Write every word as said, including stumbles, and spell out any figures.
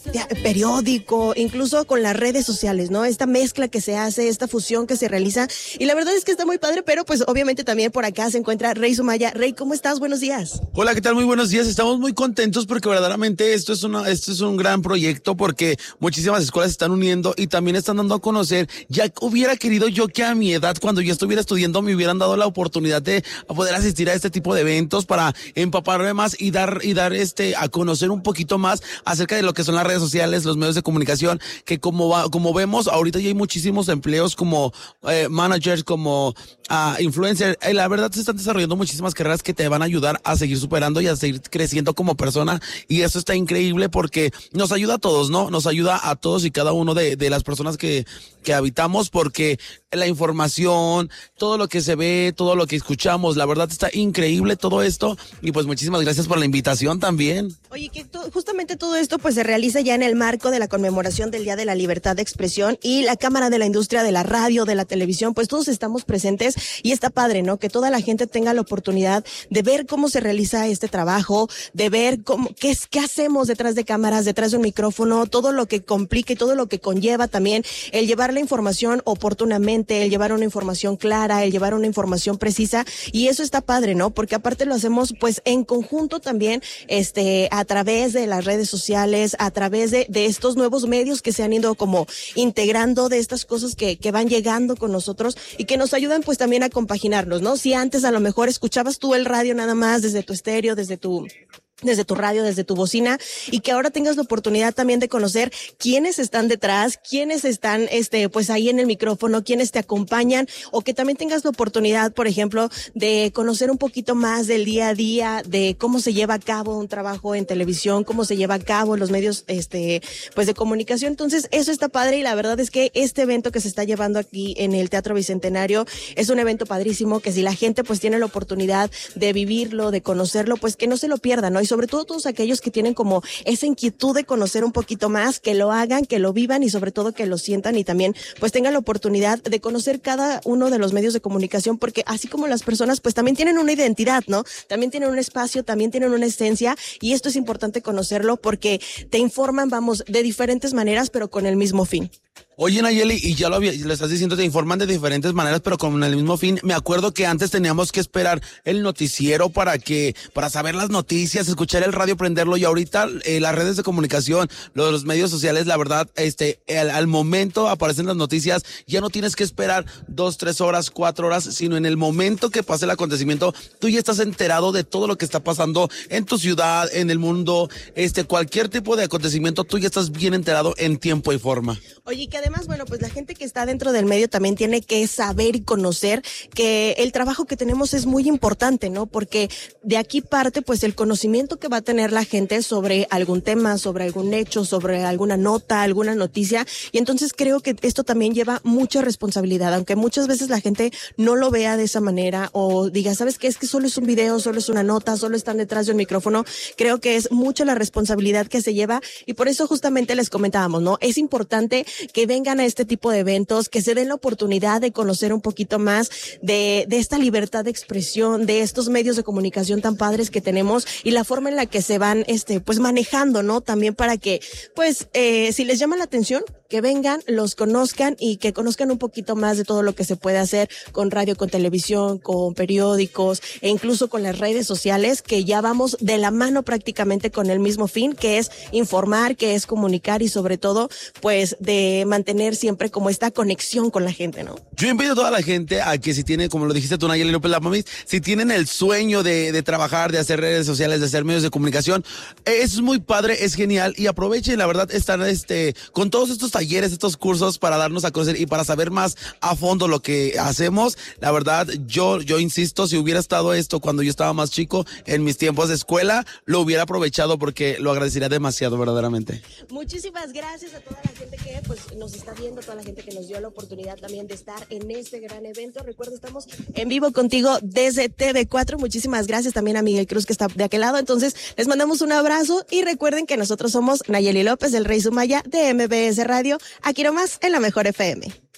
periódico, incluso con las redes sociales, ¿no? Esta mezcla que se hace, esta fusión que se realiza, y la verdad es que está muy padre, pero pues obviamente también por acá se encuentra Rey Sumaya. Rey, ¿cómo estás? Buenos días. Hola, ¿qué tal? Muy buenos días. Estamos muy contentos porque verdaderamente esto es una, esto es un gran proyecto porque muchísimas escuelas se están uniendo y también están dando a conocer. Ya hubiera querido yo que a mi edad, cuando yo estuviera estudiando, me hubieran dado la oportunidad de poder asistir a este tipo de eventos para empaparme más y dar, y dar este, a conocer un poquito más acerca de lo que son las redes sociales, los medios de comunicación, que como va, como vemos, ahorita ya hay muchísimos empleos como eh, managers, como uh, influencers. Eh, la verdad se están desarrollando muchísimas carreras que te van a ayudar a seguir superando y a seguir creciendo como persona, y eso está increíble porque nos ayuda a todos, ¿no? Nos ayuda a todos y cada uno de, de las personas que, que habitamos, porque la información, todo lo que se ve, todo lo que escuchamos, la verdad está increíble todo esto, y pues muchísimas gracias por la invitación también. Oye, que to- justamente todo esto pues se realiza ya en el marco de la conmemoración del Día de la Libertad de Expresión, y la Cámara de la Industria de la Radio, de la Televisión, pues todos estamos presentes, y está padre, ¿no? Que toda la gente tenga la oportunidad de ver cómo se realiza este trabajo, de ver cómo, qué es, qué hacemos detrás de cámaras, detrás de un micrófono, todo lo que complica y todo lo que conlleva también el llevar la información oportunamente, el llevar una información clara, el llevar una información precisa, y eso está padre, ¿no? Porque aparte lo hacemos pues en conjunto también, este, a través de las redes sociales, a través de, de estos nuevos medios que se han ido como integrando, de estas cosas que, que van llegando con nosotros y que nos ayudan pues también a compaginarnos, ¿no? Si antes a lo mejor escuchabas tú el radio nada más desde tu estéreo, desde tu desde tu radio, desde tu bocina, y que ahora tengas la oportunidad también de conocer quiénes están detrás, quiénes están, este, pues ahí en el micrófono, quiénes te acompañan, o que también tengas la oportunidad, por ejemplo, de conocer un poquito más del día a día, de cómo se lleva a cabo un trabajo en televisión, cómo se lleva a cabo en los medios, este, pues de comunicación. Entonces, eso está padre, y la verdad es que este evento que se está llevando aquí en el Teatro Bicentenario es un evento padrísimo, que si la gente pues tiene la oportunidad de vivirlo, de conocerlo, pues que no se lo pierdan, ¿no? Y sobre todo todos aquellos que tienen como esa inquietud de conocer un poquito más, que lo hagan, que lo vivan, y sobre todo que lo sientan, y también pues tengan la oportunidad de conocer cada uno de los medios de comunicación, porque así como las personas pues también tienen una identidad, ¿no? También tienen un espacio, también tienen una esencia, y esto es importante conocerlo porque te informan, vamos, de diferentes maneras, pero con el mismo fin. Oye, Nayeli, y ya lo, había, lo estás diciendo, te informan de diferentes maneras, pero con el mismo fin. Me acuerdo que antes teníamos que esperar el noticiero para que, para saber las noticias, escuchar el radio, prenderlo, y ahorita eh, las redes de comunicación, los, los medios sociales, la verdad, este, al, al momento aparecen las noticias, ya no tienes que esperar dos, tres horas, cuatro horas, sino en el momento que pase el acontecimiento, tú ya estás enterado de todo lo que está pasando en tu ciudad, en el mundo, este, cualquier tipo de acontecimiento, tú ya estás bien enterado en tiempo y forma. Oye, que además, bueno, pues la gente que está dentro del medio también tiene que saber y conocer que el trabajo que tenemos es muy importante, ¿no? Porque de aquí parte pues el conocimiento que va a tener la gente sobre algún tema, sobre algún hecho, sobre alguna nota, alguna noticia, y entonces creo que esto también lleva mucha responsabilidad, aunque muchas veces la gente no lo vea de esa manera, o diga, ¿sabes qué? Es que solo es un video, solo es una nota, solo están detrás de un micrófono. Creo que es mucha la responsabilidad que se lleva, y por eso justamente les comentábamos, ¿no? Es importante que vengan a este tipo de eventos, que se den la oportunidad de conocer un poquito más de, de esta libertad de expresión, de estos medios de comunicación tan padres que tenemos, y la forma en la que se van, este, pues manejando, ¿no? También para que, pues, eh, si les llama la atención, que vengan, los conozcan, y que conozcan un poquito más de todo lo que se puede hacer con radio, con televisión, con periódicos, e incluso con las redes sociales, que ya vamos de la mano prácticamente con el mismo fin, que es informar, que es comunicar, y sobre todo, pues, de mantener siempre como esta conexión con la gente, ¿no? Yo invito a toda la gente a que si tiene, como lo dijiste tú, Nayeli López Lamamis, si tienen el sueño de, de trabajar, de hacer redes sociales, de hacer medios de comunicación, es muy padre, es genial, y aprovechen, la verdad, están este, con todos estos talleres, estos cursos para darnos a conocer y para saber más a fondo lo que hacemos. La verdad, yo, yo insisto, si hubiera estado esto cuando yo estaba más chico, en mis tiempos de escuela, lo hubiera aprovechado porque lo agradecería demasiado, verdaderamente. Muchísimas gracias a toda la gente que pues nos está viendo, toda la gente que nos dio la oportunidad también de estar en este gran evento. Recuerda, estamos en vivo contigo desde T V cuatro. Muchísimas gracias también a Miguel Cruz, que está de aquel lado. Entonces, les mandamos un abrazo, y recuerden que nosotros somos Nayeli López, del Rey Sumaya, de M B S Radio, aquí nomás en la Mejor F M.